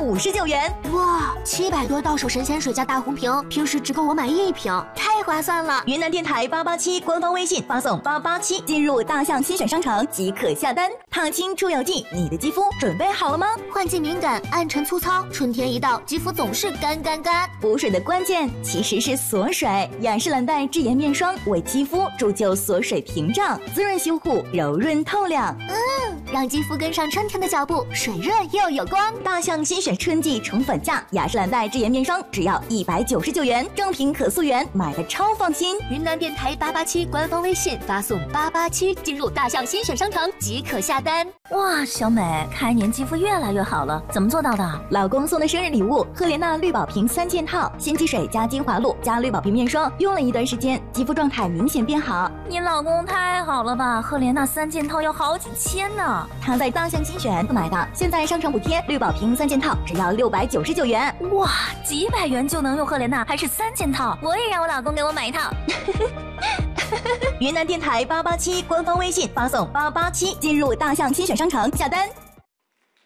759元。 哇，700多到手神仙水加大红瓶，平时只够我买1瓶，太划算了。 云南电台887官方微信发送887进入大象新选商城即可下单。烫青出油剂，你的肌肤准备好了吗？ 换季敏感，暗沉粗糙，春天一到，肌肤总是干。 补水的关键其实是锁水，雅诗兰黛智颜面霜为肌肤铸就锁水屏障，滋润修护，柔润透亮。 让肌肤跟上春天的脚步，水润又有光。 大象新选春季宠粉价，雅诗兰黛智颜面霜只要199元，正品可溯源，买的超放心。 云南电台887官方微信发送887进入大象新选商城即可下单。 哇，小美，开年肌肤越来越好了，怎么做到的？ 老公送的生日礼物，赫莲娜绿宝瓶3件套，鲜肌水加精华露加绿宝瓶面霜，用了一段时间，肌肤状态明显变好。 你老公太好了吧，赫莲娜3件套要好几千呢。 他在大象新选买的，现在商城补贴，绿宝瓶3件套只要699元。 哇，几百元就能用赫莲娜，还是3件套，我也让我老公给我买一套。 云南电台887官方微信发送887进入大象新选商城下单。